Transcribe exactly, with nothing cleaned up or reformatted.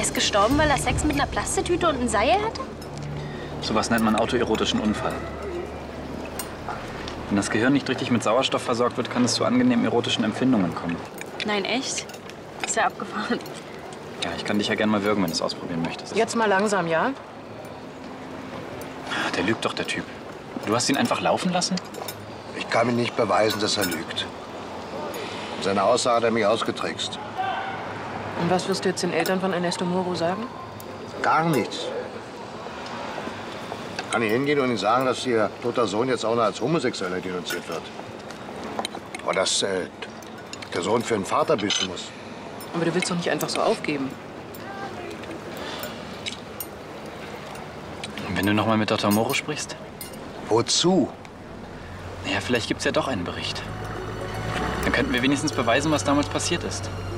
Der ist gestorben, weil er Sex mit einer Plastetüte und einem Seil hatte? Sowas nennt man autoerotischen Unfall. Wenn das Gehirn nicht richtig mit Sauerstoff versorgt wird, kann es zu angenehmen erotischen Empfindungen kommen. Nein, echt? Ist ja abgefahren. Ja, ich kann dich ja gerne mal würgen, wenn du es ausprobieren möchtest. Jetzt mal langsam, ja? Der lügt doch, der Typ. Du hast ihn einfach laufen lassen? Ich kann mir nicht beweisen, dass er lügt. Seine Aussage hat er mich ausgetrickst. Und was wirst du jetzt den Eltern von Ernesto Moro sagen? Gar nichts. Kann ich hingehen und Ihnen sagen, dass Ihr toter Sohn jetzt auch noch als Homosexueller denunziert wird? Und dass äh, der Sohn für einen Vater büßen muss? Aber du willst doch nicht einfach so aufgeben. Und wenn du noch mal mit Doktor Moro sprichst? Wozu? Naja, vielleicht gibt's ja doch einen Bericht. Dann könnten wir wenigstens beweisen, was damals passiert ist.